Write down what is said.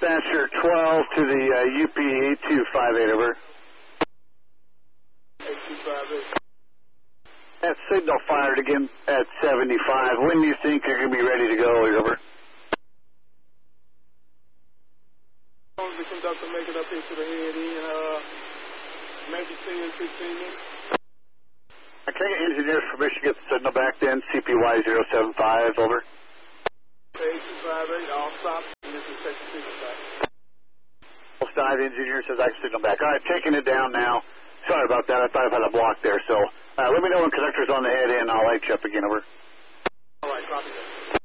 Dispatcher 12 to the UP 8258, over. 8258. That signal fired again at 75. When do you think you're going to be ready to go, over? The conductor make it up here to the head in, maybe 10, 15 minutes. I can get engineers permission to get the signal back then, CPY 075, over. 8258, all stop, and this is Texas signal back. Pulse dive engineer says I can signal back. All right, taking it down now. Sorry about that. I thought I had a block there. So let me know when conductor's on the head in. I'll light you up again, over. All right, copy that.